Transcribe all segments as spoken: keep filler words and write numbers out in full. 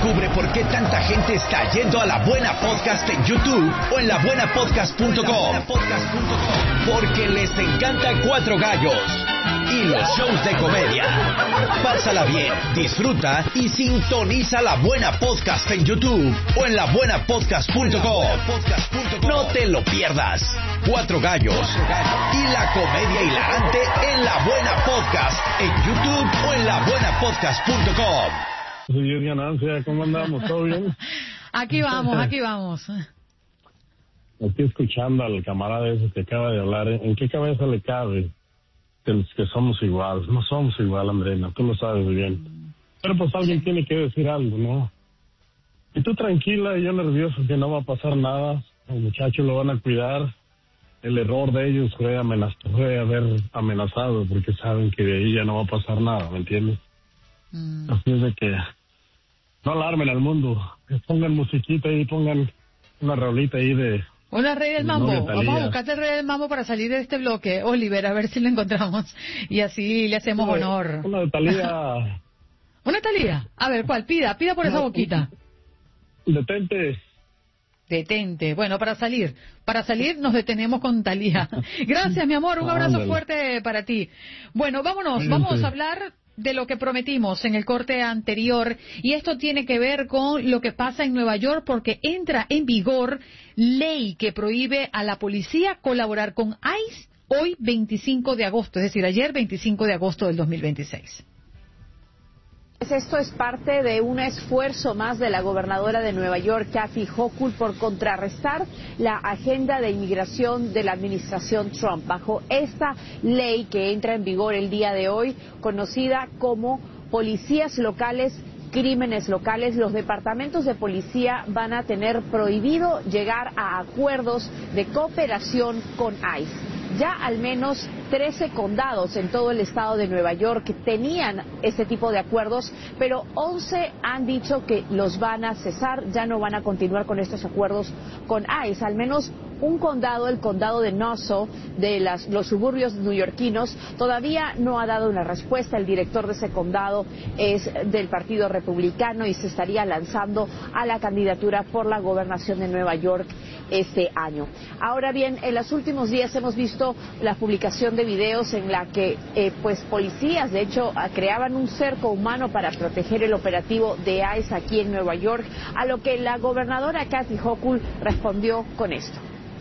Descubre por qué tanta gente está yendo a La Buena Podcast en YouTube o en la buena podcast punto com. Porque les encanta Cuatro Gallos y los shows de comedia. Pásala bien, disfruta y sintoniza La Buena Podcast en YouTube o en la buena podcast punto com. No te lo pierdas. Cuatro Gallos y la comedia hilarante en La Buena Podcast en YouTube o en la buena podcast punto com. Señor Ganancia, ¿cómo andamos? ¿Todo bien? Aquí vamos, aquí vamos. Estoy escuchando al camarada ese que acaba de hablar. ¿En qué cabeza le cabe que los que somos iguales? No somos igual, Andrena, tú lo sabes muy bien. Pero pues alguien tiene que decir algo, ¿no? Y tú tranquila y yo nervioso que no va a pasar nada. Los muchachos lo van a cuidar. El error de ellos fue, amenaz- fue haber amenazado porque saben que de ahí ya no va a pasar nada, ¿me entiendes? Mm. Así es de que no alarmen al mundo, que pongan musiquita y pongan una rolita ahí de... Una Rey del Mambo. Vamos a buscarte el Rey del Mambo para salir de este bloque, Oliver, a ver si lo encontramos y así le hacemos una, honor. Una de Talía. ¿Una Talía? A ver, ¿cuál? Pida, pida por no, esa boquita. Detente. Detente. Bueno, para salir, para salir nos detenemos con Talía. Gracias, mi amor, un abrazo Ándale. fuerte para ti. Bueno, vámonos, sí, vamos sí. a hablar de lo que prometimos en el corte anterior, y esto tiene que ver con lo que pasa en Nueva York, porque entra en vigor ley que prohíbe a la policía colaborar con ICE hoy veinticinco de agosto, es decir, ayer veinticinco de agosto del dos mil veintiséis. Esto es parte de un esfuerzo más de la gobernadora de Nueva York, Kathy Hochul, por contrarrestar la agenda de inmigración de la administración Trump. Bajo esta ley que entra en vigor el día de hoy, conocida como policías locales, crímenes locales, los departamentos de policía van a tener prohibido llegar a acuerdos de cooperación con ICE. Ya al menos trece condados en todo el estado de Nueva York tenían este tipo de acuerdos, pero once han dicho que los van a cesar, ya no van a continuar con estos acuerdos con ICE. Al menos un condado, el condado de Nassau, de las, los suburbios neoyorquinos, todavía no ha dado una respuesta. El director de ese condado es del Partido Republicano y se estaría lanzando a la candidatura por la gobernación de Nueva York este año. Ahora bien, en los últimos días hemos visto la publicación de videos en la que eh, pues policías, de hecho, creaban un cerco humano para proteger el operativo de ICE aquí en Nueva York, a lo que la gobernadora Kathy Hochul respondió con esto.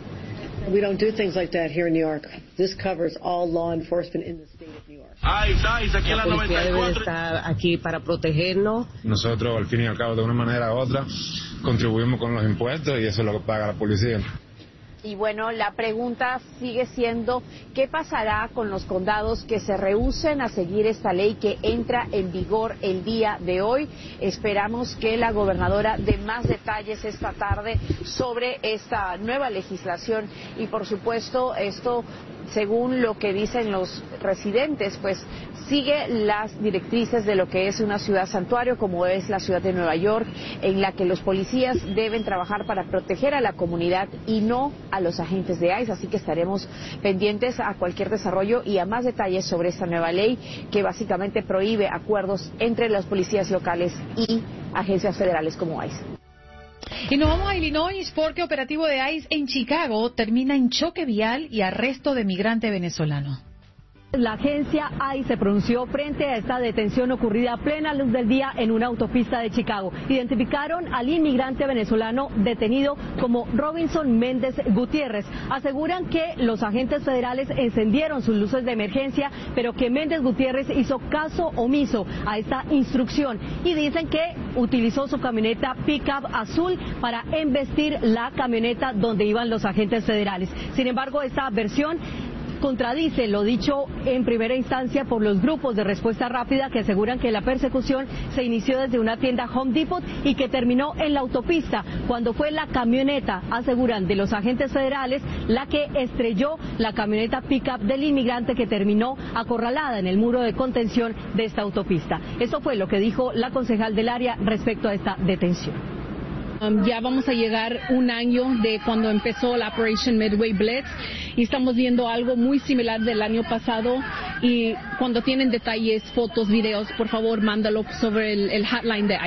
We don't do things like that here in New York. This covers all law enforcement in the state of New York. ICE, ICE, aquí en la noventa y cuatro. Debe estar aquí para protegernos. Nosotros, al fin y al cabo, de una manera u otra, contribuimos con los impuestos y eso es lo que paga la policía. Y bueno, la pregunta sigue siendo, ¿qué pasará con los condados que se rehúsen a seguir esta ley que entra en vigor el día de hoy? Esperamos que la gobernadora dé más detalles esta tarde sobre esta nueva legislación y, por supuesto, esto, según lo que dicen los residentes, pues sigue las directrices de lo que es una ciudad santuario como es la ciudad de Nueva York, en la que los policías deben trabajar para proteger a la comunidad y no a los agentes de ICE, así que estaremos pendientes a cualquier desarrollo y a más detalles sobre esta nueva ley que básicamente prohíbe acuerdos entre las policías locales y agencias federales como ICE. Y nos vamos a Illinois porque operativo de ICE en Chicago termina en choque vial y arresto de migrante venezolano. La agencia ICE se pronunció frente a esta detención ocurrida a plena luz del día en una autopista de Chicago. Identificaron al inmigrante venezolano detenido como Robinson Méndez Gutiérrez. Aseguran que los agentes federales encendieron sus luces de emergencia, pero que Méndez Gutiérrez hizo caso omiso a esta instrucción y dicen que utilizó su camioneta pick-up azul para embestir la camioneta donde iban los agentes federales. Sin embargo, esta versión contradice lo dicho en primera instancia por los grupos de respuesta rápida que aseguran que la persecución se inició desde una tienda Home Depot y que terminó en la autopista cuando fue la camioneta, aseguran, de los agentes federales la que estrelló la camioneta pick-up del inmigrante que terminó acorralada en el muro de contención de esta autopista. Eso fue lo que dijo la concejal del área respecto a esta detención. Um, ya vamos a llegar un año de cuando empezó la Operation Midway Blitz y estamos viendo algo muy similar del año pasado y cuando tienen detalles, fotos, videos, por favor mándalo sobre el, el hotline de